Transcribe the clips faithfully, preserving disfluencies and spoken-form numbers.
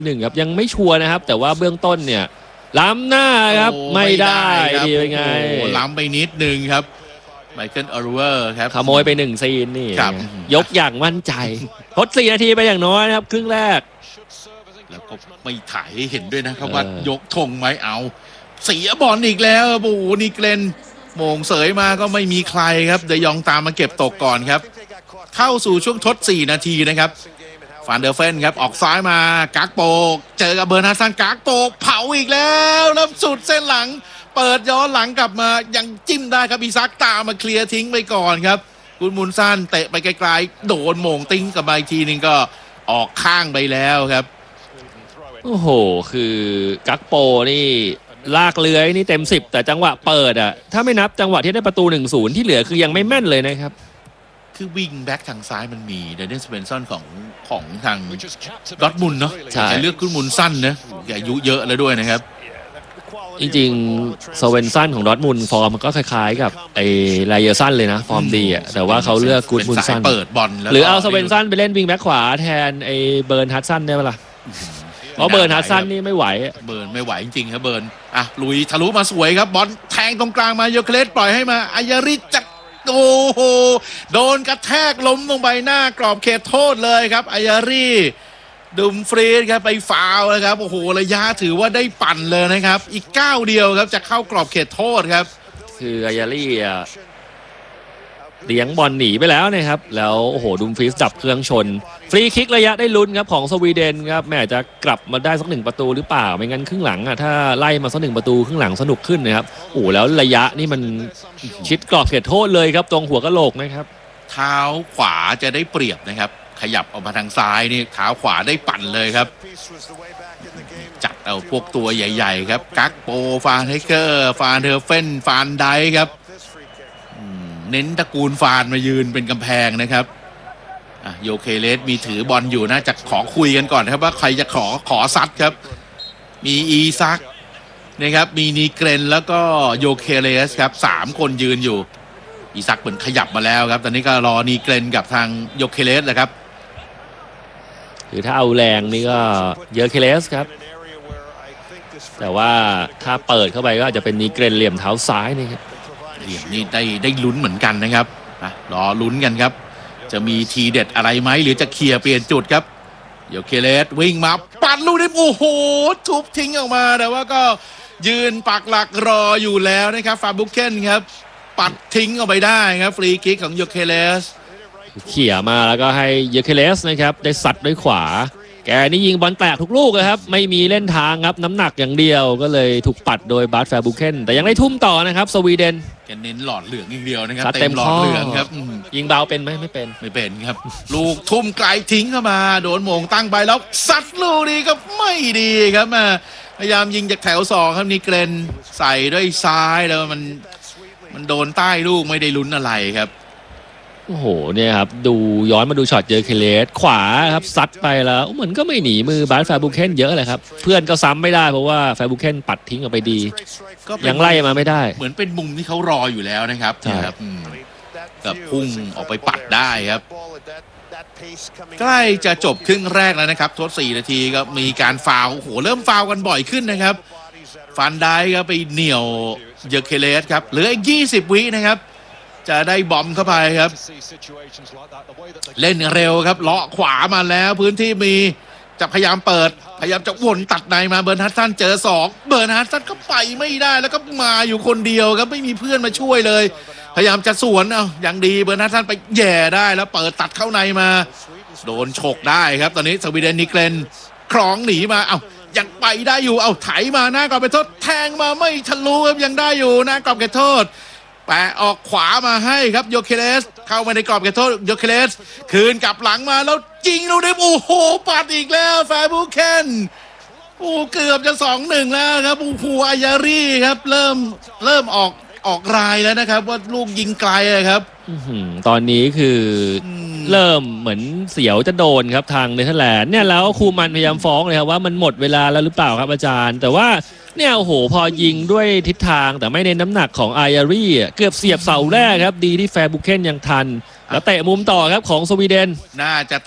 หนึ่งครับยังไม่ชัวร์นะครับแต่ว่าเบื้องต้นเนี่ยล้ำหน้าครับไม่ได้ดีเป็นไงล้ำไปนิดนึงครับไมเคิลออรูเวอร์ครับขโมยไปหนึ่งซีนนี่ยกอย่างมั่นใจทดสี่นาทีไปอย่างน้อยนะครับครึ่งแรกแล้วก็ไม่ถ่ายให้เห็นด้วยนะครับว่ายกธงไหมเอาเสียบอลอีกแล้วโอ้โหนี่เกรนโมงเสยมาก็ไม่มีใครครับเดยองตามมาเก็บตกก่อนครับเข้าสู่ช่วงทดสี่นาทีนะครับฟานเดอร์เฟนครับออกซ้ายมากักโปเจอกับเบอร์นาซันกักโปเผาอีกแล้วแล้วสุดเส้นหลังเปิดย้อนหลังกลับมายังจิ้มได้ครับอีซักตามมาเคลียร์ทิ้งไปก่อนครับคุณมุนซันเตะไปไกลๆโดนโมงติ้งกับอีกทีนึงก็ออกข้างไปแล้วครับโอ้โหคือกักโปนี่ลากเลื้อยนี่เต็มสิบแต่จังหวะเปิดอ่ะถ้าไม่นับจังหวะที่ได้ประตู หนึ่งศูนย์ ที่เหลือคือยังไม่แม่นเลยนะครับคือวิ่งแบ็กทางซ้ายมันมีเดนนิสเบนซอนของของทางดอร์ทมุนด์เนาะใช่เลือกคุณมุนสั้นนะอายุเยอะแล้วด้วยนะครับจริงๆโซเวนซันของดอร์ทมุนด์ฟอร์มมันก็คล้ายๆกับไอ้ไลเยอร์ซันเลยนะฟอร์มดีอ่ะแต่ว่าเขาเลือกกูดมุนซันเปิดบอลหรือเอาโซเวนซันไปเล่นวิ่งแบ็กขวาแทนไอ้เบิร์นฮัตสันได้ไหมล่ะเพราะเบิร์นฮัตสันนี่ไม่ไหวเบิร์นไม่ไหวจริงๆครับเบิร์นอ่ะลุยทะลุมาสวยครับบอลแทงตรงกลางมาโยเคเลสปล่อยให้มาอายาริจัดโอ้โหโดนกระแทกล้มลงไปหน้ากรอบเขตโทษเลยครับอายาริดุมฟรีดครับไปฟาวล์นะครับโอ้โหระยะถือว่าได้ปั่นเลยนะครับอีกก้าวเดียวครับจะเข้ากรอบเขตโทษครับคืออายาริอ่ะเลี้ยงบอลหนีไปแล้วนะครับแล้วโอ้โหดุมฟรีสจับเครื่องชนฟรีคิกระยะได้ลุ้นครับของสวีเดนครับแม่จะกลับมาได้สักหนึ่งประตูหรือเปล่าไม่งั้นครึ่งหลังอ่ะถ้าไล่มาสักหนึ่งประตูครึ่งหลังสนุกขึ้นนะครับโอ้แล้วระยะนี่มันชิดกรอบเขตโทษเลยครับตรงหัวกะโหลกนะครับเท้าขวาจะได้เปรียบนะครับขยับออกมาทางซ้ายนี่เท้าขวาได้ปั่นเลยครับจัดเอาพวกตัวใหญ่ๆครับกักโปฟานเฮเกอร์ฟานเทอร์เฟนฟานไดครับเน้นตระกูลฟานมายืนเป็นกำแพงนะครับโยเคเลสมีถือบอลอยู่น่าจะขอคุยกันก่อนครับว่าใครจะขอขอซัดครับมีอีซักนะครับมีนีเกรนแล้วก็โยเคเลสครับสามคนยืนอยู่อีซักเหมือนขยับมาแล้วครับตอนนี้ก็รอนีเกรนกับทางโยเคเลสนะครับคือถ้าเอาแรงนี่ก็โยเคเลสครับแต่ว่าถ้าเปิดเข้าไปก็อาจจะเป็นนีเกรนเหลี่ยมเท้าซ้ายนี่ครับเหลี่ยมนี่ได้ได้ลุ้นเหมือนกันนะครับรอลุ้นกันครับจะมีทีเด็ดอะไรไหมหรือจะเคลียร์เปลี่ยนจุดครับโยเคเลสวิ่งมาปัดลูกนี้โอ้โหทุบทิ้งออกมาแต่ว่าก็ยืนปักหลักรออยู่แล้วนะครับฟาบุเคนครับปัดทิ้งออกไปได้ครับฟรีคิกของโยเคเลสเขี่ยมาแล้วก็ให้โยเคเลสนะครับได้สัดด้วยขวาแกนี่ยิงบอลแตกทุกลูกนะครับไม่มีเล่นทางครับน้ำหนักอย่างเดียวก็เลยถูกปัดโดยบาร์ตแฟร์บุเคนแต่ยังได้ทุ่มต่อนะครับสวีเดนแกเน้นหลอดเหลืองอย่างเดียวนะครับเต็มหลอดเหลืองครับยิงเบาเป็นไหมไม่เป็นไม่เป็นครับลูกทุ่มไกลทิ้งเข้ามาโดนโมงตั้งไปแล้วซัดลูกนี้ก็ไม่ดีครับมาพยายามยิงจากแถวสองครับนี่เกรนใส่ด้วยซ้ายแล้วมันมันโดนใต้ลูกไม่ได้ลุ้นอะไรครับโอ้โหเนี่ยครับดูย้อนมาดูช็อตเจอเคเลสขวาครับซัดไปแล้วเหมือนก็ไม่หนีมือบาร์ตแฟร์บุเคนเยอะเลยครับเพื่อนก็ซ้ำไม่ได้เพราะว่าแฟร์บุเคนปัดทิ้งออกไปดียังไล่มาไม่ได้เหมือนเป็นมุมที่เขารออยู่แล้วนะครับครับกับพุ่งออกไปปัดได้ครับใกล้จะจบครึ่งแรกแล้วนะครับทดสี่นาทีก็มีการฟาวล์โอ้โหเริ่มฟาวล์กันบ่อยขึ้นนะครับฟันได้ก็ไปเหนี่ยวเยอเคเลสครับเหลืออีกยี่สิบวินะครับจะได้บอมเข้าไปครับเล่นเร็วครับเลาะขวามาแล้วพื้นที่มีจะพยายามเปิดพยายามจะวนตัดในมาเบิร์นฮัตสันเจอสองเบิร์นฮัตสันก็ไปไม่ได้แล้วก็มาอยู่คนเดียวครับไม่มีเพื่อนมาช่วยเลยพยายามจะสวนเอาอย่างดีเบิร์นฮัตสันไปแย่ได้แล้วเปิดตัดเข้าในมาโดนฉกได้ครับตอนนี้สวีเดนนิเกรนคล้องหนีมาเอายังไปได้อยู่เอาไถมาหน้ากรอบเขตโทษแทงมาไม่ทะลุครับยังได้อยู่หน้ากรอบเขตโทษแปะออกขวามาให้ครับโยเคเลสเข้ามาในกรอบเขตโทษโยเคเลสคืนกลับหลังมาแล้วจริงลูกนี้โอ้โหปัดอีกแล้วแฟร์บุเคนโอ้เกือบจะสองหนึ่งแล้วครับโอ้โหอายารีครับเริ่มเริ่มออกออกรายแล้วนะครับว่าลูกยิงไกลครับตอนนี้คือเริ่มเหมือนเสียวจะโดนครับทางเนเธอร์แลนด์เนี่ยแล้วครูมันพยายามฟ้องเลยครับว่ามันหมดเวลาแล้วหรือเปล่าครับอาจารย์แต่ว่าเนี่ยโอ้โหพอยิงด้วยทิศทางแต่ไม่ในน้ำหนักของอายารีเกือบเสียบเสาแรกครับดีที่แฟร์บุเคนยังทันแล้วเตะมุมต่อครับของสวีเดนน่าจะเตะ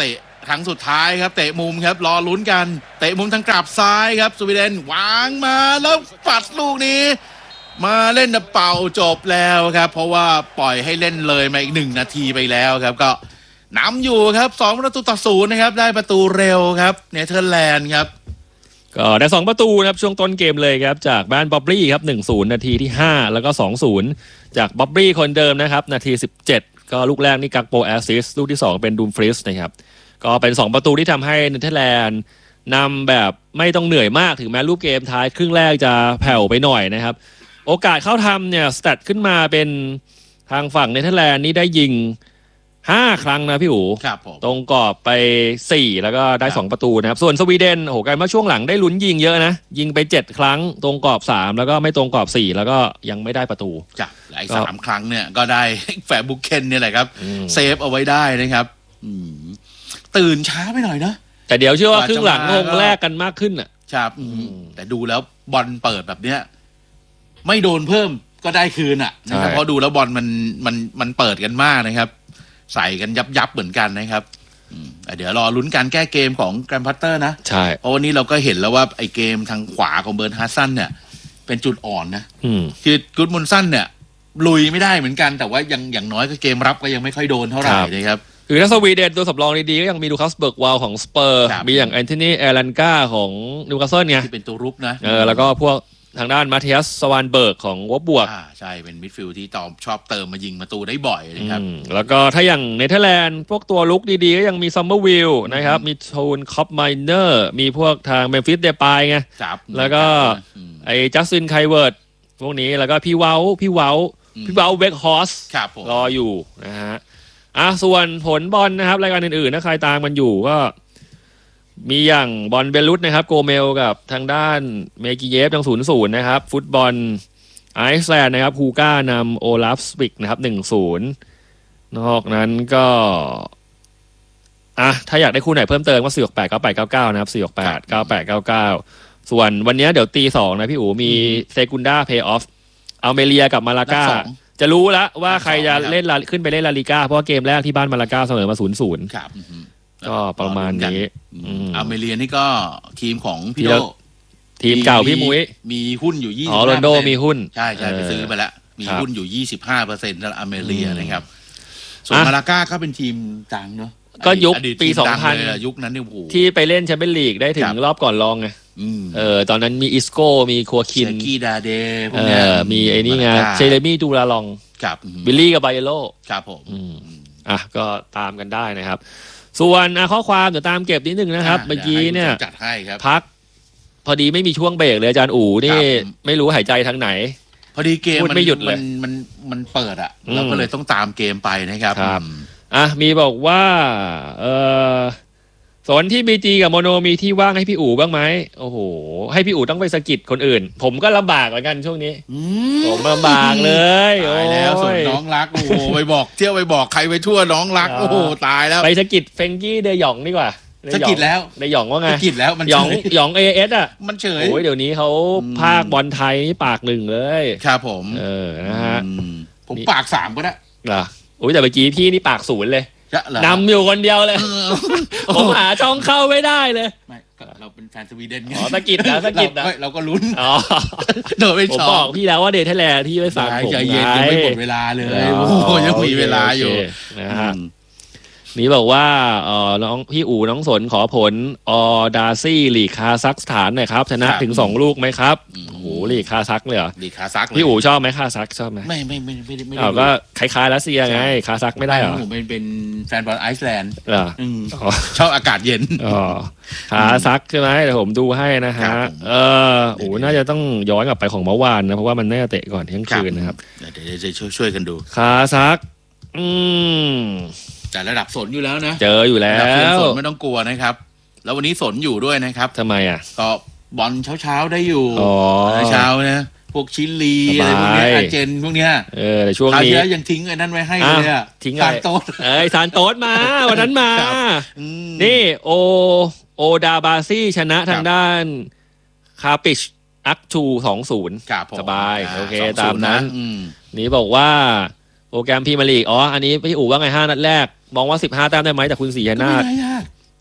ครั้งสุดท้ายครับเตะมุมครับรอลุ้นกันเตะมุมทางกลับซ้ายครับสวีเดนวางมาแล้วปัดลูกนี้มาเล่นเป่าจบแล้วครับเพราะว่าปล่อยให้เล่นเลยมาอีกหนึ่งนาทีไปแล้วครับก็นำอยู่ครับสองประตูต่อศูนย์นะครับได้ประตูเร็วครับเนเธอร์แลนด์ครับก็ได้สองประตูนะครับช่วงต้นเกมเลยครับจากบ้านบ๊อบบี้ครับ หนึ่งศูนย์ นาทีที่ห้าแล้วก็ สองศูนย์ จากบ๊อบบี้คนเดิมนะครับนาทีสิบเจ็ดก็ลูกแรกนี่กักโปแอสซิสลูกที่สองเป็นดูมฟริสนะครับก็เป็นสองประตูที่ทำให้เนเธอร์แลนด์นำแบบไม่ต้องเหนื่อยมากถึงแม้รูปเกมท้ายครึ่งแรกจะแผ่วไปหน่อยนะครับโอกาสเข้าทำเนี่ยสแตทขึ้นมาเป็นทางฝั่งเนเธอร์แลนด์นี่ได้ยิงห้าครั้งนะพี่อู๋ตรงกรอบไปสี่แล้วก็ได้สองประตูนะครับส่วนสวีเดนโอ้โหกลายมาช่วงหลังได้ลุ้นยิงเยอะนะยิงไปเจ็ดครั้งตรงกรอบสามแล้วก็ไม่ตรงกรอบสี่แล้วก็ยังไม่ได้ประตูจ้ะไอ้สามครั้งเนี่ยก็ได้แฝดบุกเคนเนี่ยแหละครับเซฟเอาไว้ได้นะครับตื่นช้าไปหน่อยนะแต่เดี๋ยวเชื่อว่าครึ่งหลังคงแลกกันมากขึ้นอ่ะครับแต่ดูแล้วบอลเปิดแบบเนี้ยไม่โดนเพิ่มก็ได้คืนอ่ะนะครับเพราะดูแล้วบอลมันมันมันเปิดกันมากนะครับใส่กันยับยับเหมือนกันนะครับเดี๋ยวรอลุ้นการแก้เกมของแกรมพัตเตอร์นะใช่เพราะวันนี้เราก็เห็นแล้วว่าไอ้เกมทางขวาของเบิร์นฮาร์ซันเนี่ยเป็นจุดอ่อนนะคือกูดมุนซันเนี่ยลุยไม่ได้เหมือนกันแต่ว่ายังอย่างน้อยก็เกมรับก็ยังไม่ค่อยโดนเท่าไหร่นะครับคือถ้าสวีเดนตัวสำรองดีๆก็ยังมีลูคัสเบิร์กวาลของสเปอร์มีอย่างแอนโทนีแอรันกาของนิวคาสเซิลไงที่เป็นตัวรุกนะเออแล้วก็พวกทางด้านมาเทียสสวานเบิร์กของวอบบวกอ่าใช่เป็นมิดฟิลด์ที่ตอมชอบเติมมายิงประตูได้บ่อยนะครับแล้วก็ถ้าอย่างเนเธอร์แลนด์พวกตัวลุกดีๆก็ยังมีซัมเมอร์วิลนะครับมีโทนคอปไมเนอร์มีพวกทางเมมฟิสเดปายไงแล้วก็ไอ้จัสตินไคเวิร์ดพวกนี้แล้วก็พี่เว้าพี่เว้าพี่เว้าเวกฮอสรออยู่นะฮะอ่ะส่วนผลบอลนะครับรายการอื่นๆถ้าใครตามมันอยู่ก็มีอย่างบอลเบลุสนะครับโกเมลกับทางด้านเมกิเยฟยังศูนย์ศูนย์นะครับฟุตบอลไอซ์แลนด์นะครับฮูก้านำโอลาฟสปิกนะครับหนึ่งศูนย์นอกนั้นก็อ่ะถ้าอยากได้คู่ไหนเพิ่มเติมก็สี่หกแปดเก้าแปดเก้าเก้านะครับสี่หกแปดเก้าแปดเก้าเก้าส่วนวันนี้เดี๋ยวตีสองนะพี่อู๋มีเซกุนดาเพย์ออฟอัลเมเรียกับมาลาก้าจะรู้แล้วว่าใครจะเล่นขึ้นไปเล่นลาลิก้าเพราะว่าเกมแรกที่บ้านมาลาก้าเสมอมาศูนย์ศูนย์ก็ประมาณนี้อัลเมเรียนี่ก็ทีมของพี่โดทีมเก่าพี่มุ้ยมีหุ้นอยู่ยี่สิบอ๋อโรนโดมีหุ้นใช่ใช่ไปซื้อไปแล้วมีหุ้นอยู่ยี่สิบห้าเปอร์เซ็นต์แล้วอัลเมเรียนะครับส่วนมาลาก้าก็เป็นทีมดังเนาะก็ยุคปีสองพันยุคนั้นเนี่ยโอ้โหที่ไปเล่นแชมเปี้ยนลีกได้ถึงรอบก่อนรองไงเออตอนนั้นมีอิสโก้มีคัวคินเชกี้ดาเดพวกนี้มีไอ้นี่ไงเชเลมี่ดูราลองกับบิลลี่กับไบเอโลครับผมอ่ะก็ตามกันได้นะครับส่วนข้อความเดี๋ยวตามเก็บนิดนึงนะครับเมื่อกี้เนี่ยพักพอดีไม่มีช่วงเบรกเลยอาจารย์อู๋นี่ไม่รู้หายใจทางไหนพอดีเกมมันไม่หยุดเลยมันมันเปิดอ่ะเราก็เลยต้องตามเกมไปนะครับอ่ะมีบอกว่าเออสนที่บีจีกับโมโนมีที่ว่างให้พี่อู๋บ้างไหมโอ้โหให้พี่อู๋ต้องไปสะกิดคนอื่นผมก็ลำบากเหมือนกันช่วงนี้ผมลำบากเลยตายแล้วส่วนน้องรักโอ้โหไปบอกเที่ยวไปบอกใครไปทั่วน้องรักโอ้โหตายแล้วไปสะกิดเฟงกี้เดยองดีกว่าสะกิดแล้วเดยองว่าไงสะกิดแล้วมันหยองหยองเอเอสอ่ะมันเฉยโอ้ยเดี๋ยวนี้เขาภาคบอลไทยนี่ปากหนึ่งเลยครับผมเออนะฮะผมปากสามก็ได้อ่ะโอ้ยแต่เมื่อกี้พี่นี่ปากศูนย์เลยนำอยู่คนเดียวเลยผมหาช่องเข้าไม่ได้เลยไม่เราเป็นแฟนสวีเดนไงอ๋อสะกิดนะสะกิดนะเราก็ลุ้นอ๋อโดยไม่ชอบผมบอกพี่แล้วว่าเดทแลที่ไม่ฟังผมใจเย็นยังไม่หมดเวลาเลยโอ้ยังมีเวลาอยู่นะฮะนี่บอกว่าเออน้องพี่อู๋น้องสนขอผลออดาซี่ลีกคาซัคสถานหน่อยครับชนะถึงสองลูกไหมครับโอ้โหลีกคาซัคเลยเหรอลีกคาซัคพี่อู๋ชอบไหมคาซัคชอบไหมไม่ไม่ไม่ไม่ไม่เอาก็คล้ายๆรัสเซียไงคาซัคไม่ได้เหรอผมเป็นเป็นแฟนบอลไอซ์แลนด์เหรอชอบอากาศเย็นอ๋อคาซัคใช่ไหมเดี๋ยวผมดูให้นะฮะเออโอ้น่าจะต้องย้อนกลับไปของเมื่อวานนะเพราะว่ามันน่าจะเตะก่อนเที่ยงคืนนะครับเดี๋ยวจะช่วยช่วยกันดูคาซัคอืมแต่ระดับสนอยู่แล้วนะเจออยู่แล้วสนไม่ต้องกลัวนะครับแล้ววันนี้สนอยู่ด้วยนะครับทำไมอ่ะก็บอลเช้าๆได้อยู่เช้านะพวกชิลีอะไรพวกนี้อาร์เจนพวกเนี้ยเออในช่วงนี้ยังทิ้งไอ้นั่นไว้ให้เลยอ่ะทิ้งซานโต๊ดเอ้ยซานโต๊ดมาวันนั้นมานี่โอโอดาบาซี่ชนะทางด้านคาปิชอักชูสองศูนย์สบายโอเคตามนั้นนี่บอกว่าโปรแกรมพรีเมียร์ลีกอ๋ออันนี้พี่อู๋ว่าไงห้านัดแรกมองว่าสิบห้าแต้มได้ไหมจากคุณศรีนาถ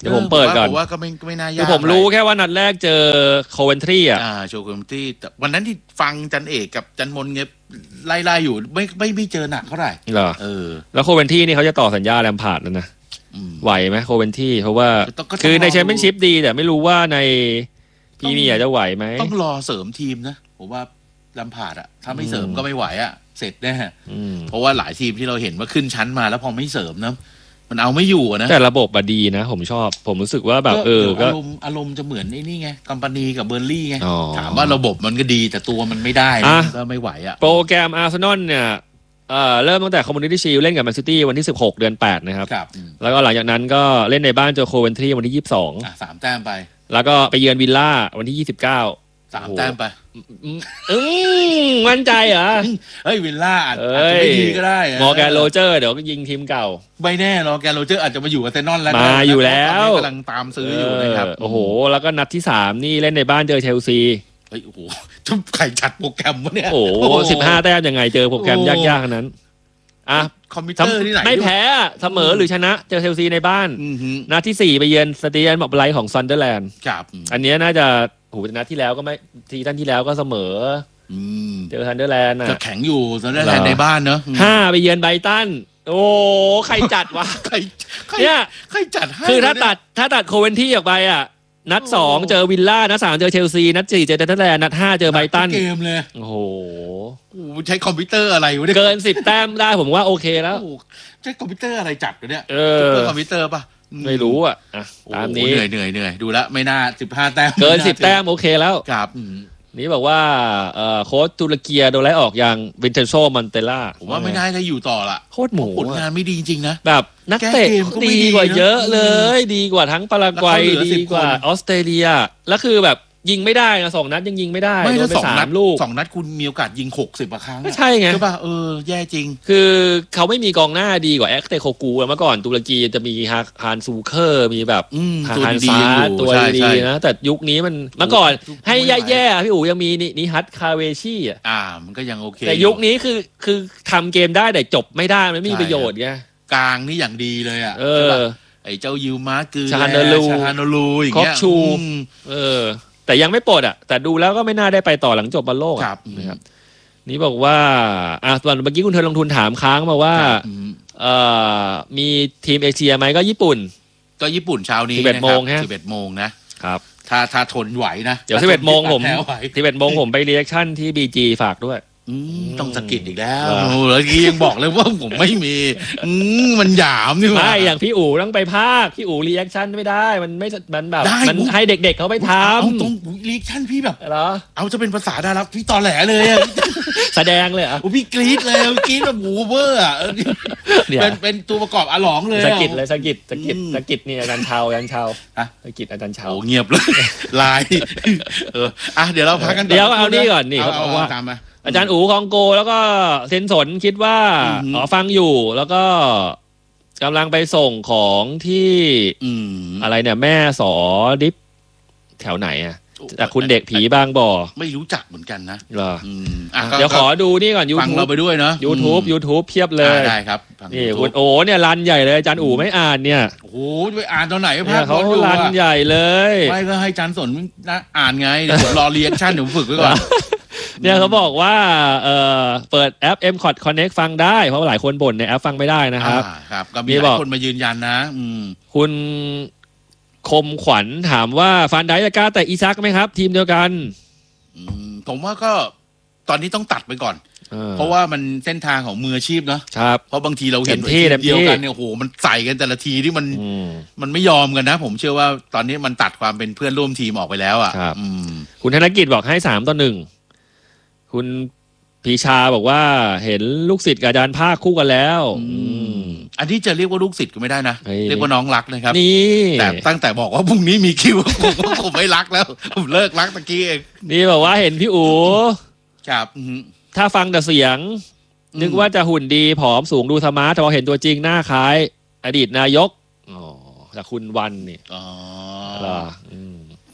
เดี๋ยวผมเปิดก่อนผมว่าก็ไม่ไม่น่ายากคือผมรู้แค่ว่านัดแรกเจอโคเวนทรีอ่ะอ่าโชว์โคเวนทรีวันนั้นที่ฟังจันเอกกับจันมนเงี้ยไล่ๆอยู่ไม่ไม่ไม่เจอหนักเท่าไหร่เหรอเออแล้วโคเวนทรีนี่เขาจะต่อสัญญาแลมพาร์ดแล้วนะไหวไหมโคเวนทรีเพราะว่าคือในแชมเปี้ยนชิพดีแต่ไม่รู้ว่าในพรีเมียร์จะไหวไหมต้องรอเสริมทีมนะผมว่าแลมพาร์ดอ่ะถ้าไม่เสริมก็ไม่ไหวอ่ะเสร็จแน่เพราะว่าหลายทีมที่เราเห็นว่าขึ้นชั้นมาแล้วพอไม่เสริมนะมันเอาไม่อยู่นะแต่ระบบดีนะผมชอบผมรู้สึกว่าแบบเอออารมณ์อารมณ์จะเหมือนไอ้นี่ไงกัมปานีกับเบอร์ลี่ไงถามว่าระบบมันก็ดีแต่ตัวมันไม่ได้ก็ไม่ไหวอ่ะโปรแกรมอาร์เซนอลเนี่ยเอ่อเริ่มตั้งแต่คอมมูนิตี้ชิลเล่นกับแมนซิตี้วันที่สิบหกเดือนแปดนะครับแล้วก็หลังจากนั้นก็เล่นในบ้านเจอโคเวนทรีวันที่ยี่สิบสองอ่ะสามแต้มไปแล้วก็ไปเยือนวิลล่าวันที่ยี่สิบเก้าสามแต้มไปอืมมั่นใจเหรอเฮ้ยวิลล่าอาจจะไม่ดีก็ได้มอร์แกนโรเจอร์เดี๋ยวก็ยิงทีมเก่าไม่แน่มอร์แกนโรเจอร์อาจจะมาอยู่กับเซนนอนแล้วมาอยู่แล้วกำลังตามซื้ออยู่นะครับโอ้โหแล้วก็นัดที่สามนี่เล่นในบ้านเจอเชลซีเฮ้ยโอ้โหชุบไข่จัดโปรแกรมวะเนี่ยโอ้โหสิบห้าแต้มยังไงเจอโปรแกรมยากๆนั้นอ่ะคอมพิวเตอร์ที่ไหนไม่แพ้เสมอหรือชนะเจอเชลซีในบ้านนัดที่สี่ไปเยือนสเตียนมอบไลท์ของซันเดอร์แลนด์อันนี้น่าจะโหนัดที่แล้วก็ไม่ทีท่านที่แล้วก็เสมอเจอซันเดอร์แลนด์จะแข็งอยู่ซันเดอร์แลนด์ในบ้านเนอะห้าไปเยือนไบรตันโอ้ใครจัดวะใครเนี่ยใครจัดให้คือถ้าตัดถ้าตัดโคเวนที่ออกไปอ่ะนัดสองเจอวิลล่านัดสามเจอเชลซีนัดสี่เจอเซนเดอร์แลนด์นัดห้าเจอไบรตันเกมเลยโอ้โหใช้คอมพิวเตอร์อะไรวะเนี่ยเกินสิบแต้มได้ผมว่าโอเคแล้วใช้คอมพิวเตอร์อะไรจัดเนี่ยเออคอมพิวเตอร์ป่ะไม่รู้อ่ะตามนี้เหนื่อยเหนื่อยเหนื่อยดูแลไม่น่าสิบห้าแต้มเกินสิบแต้มโอเคแล้วครับนี่บอกว่าโค้ชตุรกีโดนไล่ออกอย่างวินเทนโซมันเตล่าผมว่าไม่น่าจะอยู่ต่อละโคตรหมูผลงานไม่ดีจริงนะแบบนักเตะดีกว่าเยอะเลยดีกว่าทั้งปารากวัยดีกว่าออสเตรเลียแล้วคือแบบยิงไม่ได้นะสองนัดยังยิงไม่ได้ไม่โดนไปสามลูกสองนัดคุณมีโอกาสยิงหกสิบครั้งใช่ไงใช่ป่ะเออแย่จริงคือเขาไม่มีกองหน้าดีกว่าแอคเตโคกูเมื่อก่อนตุรกีจะมีฮานซูเคอร์มีแบบฮานซาตัวดีนะแต่ยุคนี้มันเมื่อก่อนให้แย่ๆพี่อู๋ยังมีนิฮัตคาเวชี่อ่ามันก็ยังโอเคแต่ยุคนี้คือคือทำเกมได้แต่จบไม่ได้มันไม่มีประโยชน์ไงกลางนี่อย่างดีเลยอ่ะไอ้เจ้ายิวมาร์กือชาโนลูชาโนลูอย่างเงี้ยชูเออแต่ยังไม่ปลดอ่ะแต่ดูแล้วก็ไม่น่าได้ไปต่อหลังจบบอลโลกนะครับนี่บอกว่าอ่ะส่วนเมื่อกี้คุณเธอลงทุนถามค้างมาว่าเอ่อมีทีมเอเชียไหมก็ญี่ปุ่นก็ญี่ปุ่นเช้านี้สิบเอ็ดโมงฮะสิบเอ็ดโมงนะครับถ้าถ้าทนไหวนะเดี๋ยวสิบเอ็ดโมงผมสิบเอ็ดโมงผมไปรีแอคชั่นที่บีจีฝากด้วยต้องสกิดอีกแล้วแล้วกี้ยังบอกเลยว่าผมไม่มีมันหยามนี่ไม่อย่างพี่อู๋ต้องไปภาคพี่อู๋รีแอคชั่นไม่ได้มันไม่มันแบบมันให้เด็กๆเขาไปทำเอาตรงรีแอคชั่นพี่แบบเหรอเอาจะเป็นภาษาดาราพี่ตอแหลเลยอ่ะแสดงเลยอ่ะพี่กรี๊ดเลยกรี๊ดแบบบูเวอร์อ่ะเป็นเป็นตัวประกอบอาหลองเลยสกิดเลยสกิดสกิดสกิดนี่อาจารย์ชาวอาจารย์ชาวอะสกิดอาจารย์ชาวโอ้เงียบเลยลายเอออ่ะเดี๋ยวเราพักกันเดี๋ยวเอานี่ก่อนนี่เขาบอกว่าอาจารย์อู๋คองโกแล้วก็เซนสนคิดว่าอ๋อฟังอยู่แล้วก็กำลังไปส่งของที่อะไรเนี่ยแม่สอดิฟแถวไหนอ่ะจากคุณเด็กผีบางบ่อไม่รู้จักเหมือนกันนะเหรอเดี๋ยวขอดูนี่ก่อน YouTube ฟังเราไปด้วยเนาะ YouTube YouTube เพียบเลยได้ครับนี่คุณโอเนี่ยรันใหญ่เลยอาจารย์อู๋ไม่อ่านเนี่ยโอ้โหไปอ่านตอนไหนภาพเขารันใหญ่เลยไม่ก็ให้อาจารย์สนนะอ่านไงเดี๋ยวผมรอเรียนชั่นเดี๋ยวฝึกไว้ก่อนเนี่ยเขาบอกว่าเอ่อเปิดแอป เอ็ม คอท Connect ฟังได้เพราะหลายคนบ่นในแอปฟังไม่ได้นะครับครับก็มีหลายคนมายืนยันนะคุณคมขวัญถามว่าฟานไดจะกล้าแต่อีซักไหมครับทีมเดียวกันผมว่าก็ตอนนี้ต้องตัดไปก่อนเพราะว่ามันเส้นทางของมืออาชีพเนาะเพราะบางทีเราเห็นทีมเดียวกันเนี่ยโอ้โหมันใส่กันแต่ละทีที่มันมันไม่ยอมกันนะผมเชื่อว่าตอนนี้มันตัดความเป็นเพื่อนร่วมทีมออกไปแล้วอ่ะคุณธนกิจบอกให้สามต่อหนึ่งคุณพีชาบอกว่าเห็นลูกศิษย์กับอาจารย์ภาคคู่กันแล้วอันนี้จะเรียกว่าลูกศิษย์ก็ไม่ได้นะเรียกว่าน้องรักนะครับนี่แต่ตั้งแต่บอกว่าพรุ่งนี้มีคิวผมว่าผมไม่รักแล้วผมเลิกรักตะกี้เองนี่บอกว่าเห็นพี่อู๋ครับถ้าฟังแต่เสียงนึกว่าจะหุ่นดีผอมสูงดูธรรมะแต่พอเห็นตัวจริงหน้าคล้ายอดีตนายกอ๋อแต่คุณวันนี่อ๋อ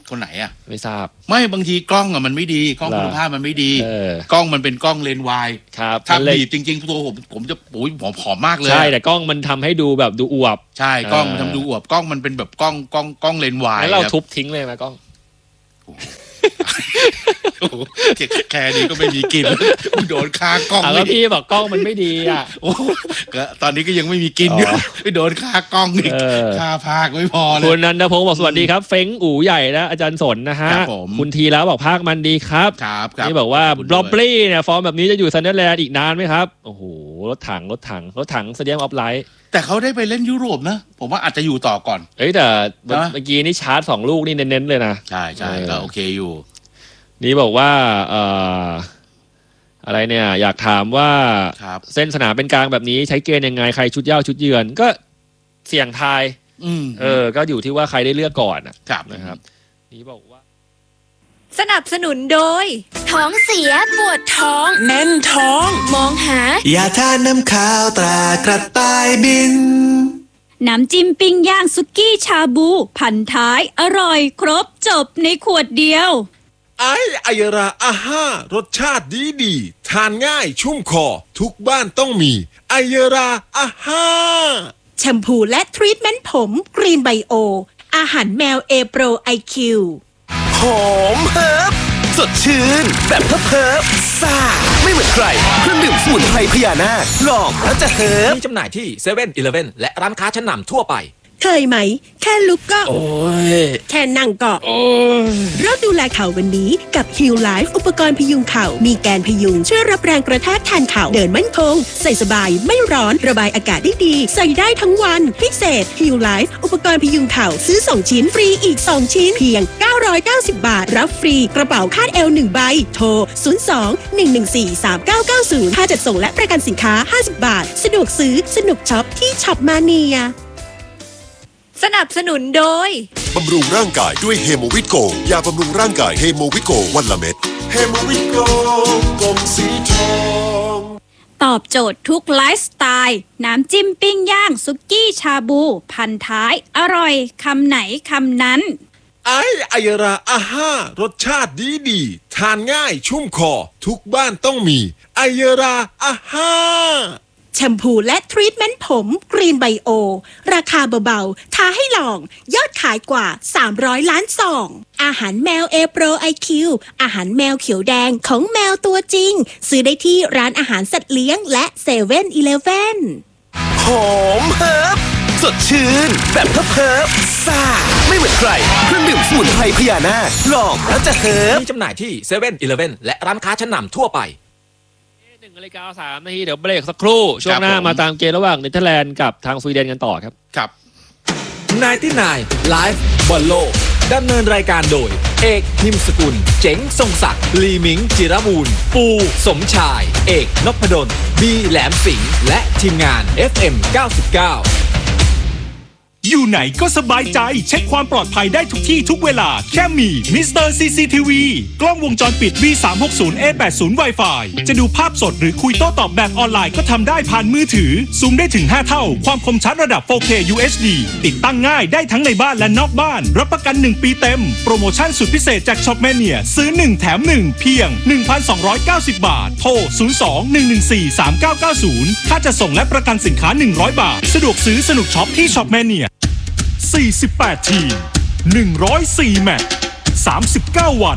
คนไหนอ่ะไม่ทราบไม่บางทีกล้องอ่ะมันไม่ดีกล้องคุณภาพมันไม่ดีเออกล้องมันเป็นกล้องเลนส์วายครับถ้ามันเลยบีบจริงๆตัวผมผมจะโอ้ยผอมๆมากเลยใช่แต่กล้องมันทำให้ดูแบบดูอวบใช่กล้องมันทำดูอวบกล้องมันเป็นแบบกล้องกล้องกล้องเลนส์วายแล้วเราครับทุบทิ้งเลยไหมกล้องโอ้โหแค่นี้ก็ไม่มีกินโดนคากล้องอ่ะแล้วพี่บอกกล้องมันไม่ดีอ่ะโอ้ก็ตอนนี้ก็ยังไม่มีกินอยู่อ๋อไปโดนคากล้องอีกเออคาภาคไม่พอเลคุยณนันทพงศ์บอกสวัสดีครับ เฟ้งอู๋ใหญ่นะอาจารย์สนนะฮะครับผมคุณทีแล้วบอกภาคมันดีครับครับครับนี่บอกว่าขคุณบล็อบด้วยลี่เนี่ยฟอร์มแบบนี้จะอยู่ซันเดอร์แลนด์อีกนานไหมครับ โอ้โห รถถัง รถถัง รถถังสเดียมออฟไลท์แต่เขาได้ไปเล่นยุโรปนะ ผมว่าอาจจะอยู่ต่อก่อนเอ้ยแต่นะเมื่อกี้นี่ชาร์จสองลูกนี่เน้นๆเลยนะใช่ใช่เออก็โอเคอยู่นี่บอกว่าเอ่ออะไรเนี่ย อยากถามว่าครับเส้นสนามเป็นกลางแบบนี้ใช้เกณฑ์ยังไงใครชุดเย้าชุดเยือนก็เสี่ยงทายอืมเออ ก็อยู่ที่ว่าใครได้เลือกก่อนอะครับนะครับ นี่บอกว่าสนับสนุนโดย ท้องเสียปวดท้อง แน่นท้อง มองหายาทาน้ำขาวตรากระต่ายบินน้ำจิ้มปิ้งย่างซุกี้ชาบู พันท้ายอร่อยครบจบในขวดเดียวไอไอยราอาห้ารสชาติดีดีทานง่ายชุ่มคอ ทุกบ้านต้องมีไอยราอาห้าแชมพูและทรีทเมนต์ผมกรีนไบโอ อาหารแมวเอโปรไอคิวหอมเฮิบสดชื่น แบบเพิบเพิบซ่า ไม่เหมือนใคร เครื่องดื่มสมุนไพรพญานาคลองแล้วจะเฮิบมีจำหน่ายที่เซเว่นอีเลฟเว่นและร้านค้าชั้นนำทั่วไปเคยไหม แค่ลุกก็โอ้ยแค่นั่งก็โอ้ยเริ่มดูแลเข่าวันนี้กับ Heal Life อุปกรณ์พยุงเข่า มีแกนพยุง ช่วยรับแรงกระแทกแทนเข่า เดินมั่นคง ใส่สบายไม่ร้อนระบายอากาศได้ดี ใส่ได้ทั้งวัน พิเศษ Heal Life อุปกรณ์พยุงเข่าซื้อสองชิ้นฟรีอีกสองชิ้นเพียงเก้าร้อยเก้าสิบบาท รับฟรีกระเป๋าคาดเอวหนึ่งใบ โทร ศูนย์ สอง หนึ่ง หนึ่ง สี่ สาม เก้า เก้า ศูนย์ ค่าจัดส่งและประกันสินค้าห้าสิบบาท สะดวกซื้อสนุกช็อปที่ช็อปมาเนียสนับสนุนโดยบำรุงร่างกายด้วยเฮโมวิโกยาบำรุงร่างกายเฮโมวิโกวันละเม็ดเฮโมวิโกกลมสีทองตอบโจทย์ทุกไลฟ์สไตล์ น้ำจิ้มปิ้งย่างซุกี้ชาบู พันท้ายอร่อยคำไหนคำนั้นไอไอยราอาห้ารสชาติดีดีทานง่ายชุ่มคอ ทุกบ้านต้องมีไอยราอาห้าแชมพูและทรีทเมนต์ผมกรีนไบโอ ราคาเบาๆ ท้าให้ลอง ยอดขายกว่า สามร้อยล้านซอง อาหารแมวเอโปรไอคิวอาหารแมวเขียวแดงของแมวตัวจริง ซื้อได้ที่ร้านอาหารสัตว์เลี้ยงและเซเว่นอีเลฟเว่นหอมเฮิบสดชื่น แบบเพิบเพิบซ่า ไม่เหมือนใคร เครื่องดื่มสมุนไพรพญานาคลองแล้วจะเฮิบมีจำหน่ายที่เซเว่นอีเลฟเว่นและร้านค้าชั้นนำทั่วไปหนึ่งนาฬิกาสามนาทีเดี๋ยวเบรกสักครู่ ช่วงหน้าครับผมมาตามเกมระหว่างเนเธอร์แลนด์กับทางสวีเดนกันต่อครับครับไนน์ตี้ไนน์ ไลฟ์บอลโลกดำเนินรายการโดย เอกนิมสกุล เจ๋งทรงศักดิ์ลีมิง จิรบูรณ์ปูสมชาย เอกนพดลบีแหลมสิงห์และทีมงาน เอฟ เอ็ม เก้าสิบเก้าอยู่ไหนก็สบายใจเช็คความปลอดภัยได้ทุกที่ทุกเวลาแค่มีมิสเตอร์ ซี ซี ที วี กล้องวงจรปิด วี สามหกศูนย์ เอ แปดสิบ Wi-Fi จะดูภาพสดหรือคุยโต้ตอบแบบออนไลน์ก็ทำได้ผ่านมือถือซูมได้ถึงห้าเท่าความคมชัดระดับ โฟร์เค ยู เอช ดี ติดตั้งง่ายได้ทั้งในบ้านและนอกบ้านรับประกันหนึ่งปีเต็มโปรโมชั่นสุดพิเศษจากช็อปแมเนียซื้อหนึ่งแถมหนึ่งเพียง หนึ่งพันสองร้อยเก้าสิบ บาทโทร ศูนย์ สอง หนึ่ง หนึ่ง สี่ สาม เก้า เก้า ศูนย์ ค่าจะส่งและประกันสินค้าหนึ่งร้อยบาทสะดวกซื้อสนุกช็อปที่ช็อปแมเนียสี่สิบแปดทีมหนึ่งร้อยสี่แมตช์สามสิบเก้าวัน